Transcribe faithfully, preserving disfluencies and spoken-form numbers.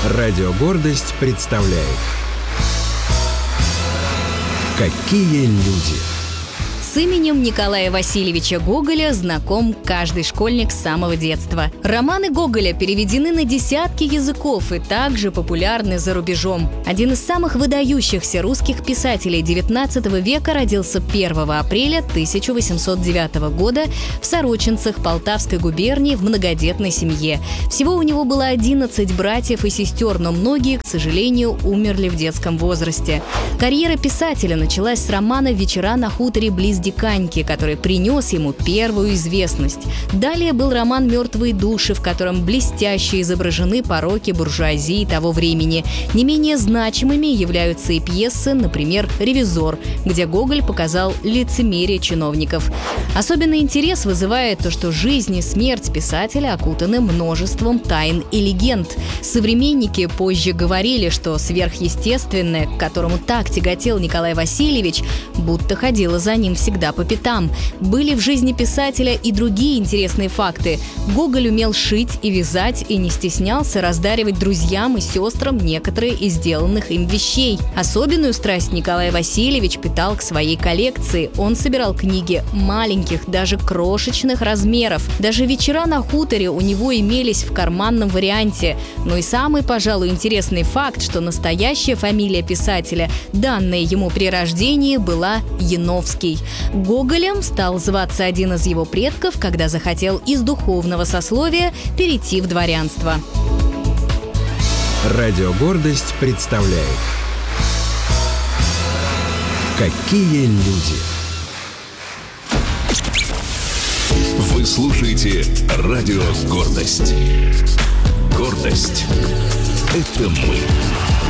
Радио «Гордость» представляет «Какие люди». С именем Николая Васильевича Гоголя знаком каждый школьник с самого детства. Романы Гоголя переведены на десятки языков и также популярны за рубежом. Один из самых выдающихся русских писателей девятнадцатого века родился первого апреля тысяча восемьсот девятого года в Сорочинцах Полтавской губернии в многодетной семье. Всего у него было одиннадцать братьев и сестер, но многие, к сожалению, умерли в детском возрасте. Карьера писателя началась с романа «Вечера на хуторе близ Диканьки», который принес ему первую известность. Далее был роман «Мертвые души», в котором блестяще изображены пороки буржуазии того времени. Не менее значимыми являются и пьесы, например, «Ревизор», где Гоголь показал лицемерие чиновников. Особенный интерес вызывает то, что жизнь и смерть писателя окутаны множеством тайн и легенд. Современники позже говорили, что сверхъестественное, к которому так тяготел Николай Васильевич, будто ходило за ним всегда по пятам. Были в жизни писателя и другие интересные факты. Гоголь умел шить и вязать и не стеснялся раздаривать друзьям и сестрам некоторые из сделанных им вещей. Особенную страсть Николай Васильевич питал к своей коллекции. Он собирал книги маленьких, даже крошечных размеров. Даже «Вечера на хуторе» у него имелись в карманном варианте. Но и самый, пожалуй, интересный факт, что настоящая фамилия писателя, данная ему при рождении, была Яновский. Гоголем стал зваться один из его предков, когда захотел из духовного сословия перейти в дворянство. Радио «Гордость» представляет «Какие люди». Вы слушаете радио «Гордость». Гордость – это мы.